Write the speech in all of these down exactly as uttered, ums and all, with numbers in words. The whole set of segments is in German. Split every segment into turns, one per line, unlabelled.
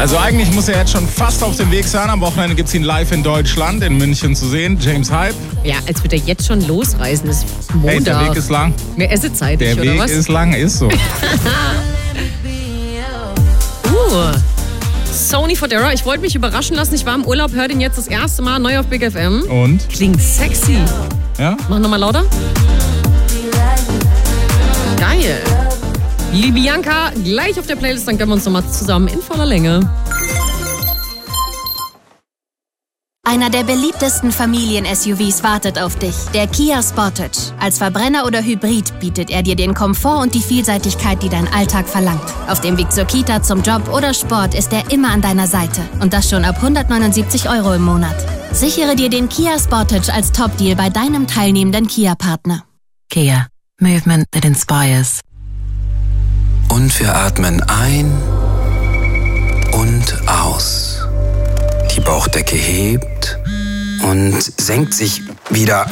Also eigentlich muss er jetzt schon fast auf dem Weg sein. Am Wochenende gibt es ihn live in Deutschland, in München zu sehen. James Hype.
Ja, als würde er jetzt schon losreisen. Es ist Montag.
Hey, der Weg ist lang.
Ne, es ist zeitig,
der
oder
Weg
was?
ist lang, ist so.
uh, Sony Fodera. Ich wollte mich überraschen lassen. Ich war im Urlaub, höre den jetzt das erste Mal neu auf Big F M.
Und?
Klingt sexy.
Ja?
Mach nochmal lauter. Geil. Liebe Bianca, gleich auf der Playlist, dann gönnen wir uns nochmal zusammen in voller Länge.
Einer der beliebtesten Familien-S U Vs wartet auf dich, der Kia Sportage. Als Verbrenner oder Hybrid bietet er dir den Komfort und die Vielseitigkeit, die dein Alltag verlangt. Auf dem Weg zur Kita, zum Job oder Sport ist er immer an deiner Seite. Und das schon ab hundertneunundsiebzig Euro im Monat. Sichere dir den Kia Sportage als Top-Deal bei deinem teilnehmenden Kia-Partner.
Kia. Movement that inspires.
Und wir atmen ein und aus. Die Bauchdecke hebt und senkt sich wieder.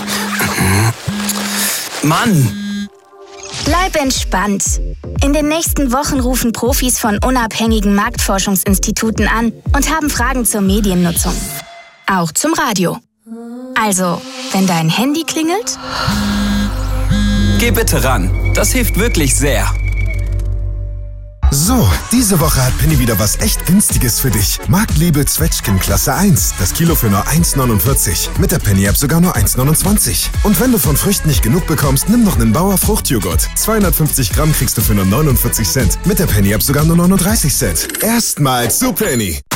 Mann!
Bleib entspannt. In den nächsten Wochen rufen Profis von unabhängigen Marktforschungsinstituten an und haben Fragen zur Mediennutzung. Auch zum Radio. Also, wenn dein Handy klingelt...
Geh bitte ran. Das hilft wirklich sehr.
So, diese Woche hat Penny wieder was echt Günstiges für dich. Marktliebe Zwetschgen Klasse eins. Das Kilo für nur eins neunundvierzig. Mit der Penny-App sogar nur eins neunundzwanzig. Und wenn du von Früchten nicht genug bekommst, nimm noch einen Bauer Fruchtjoghurt. zweihundertfünfzig Gramm kriegst du für nur neunundvierzig Cent. Mit der Penny-App sogar nur neununddreißig Cent. Erstmals zu Penny.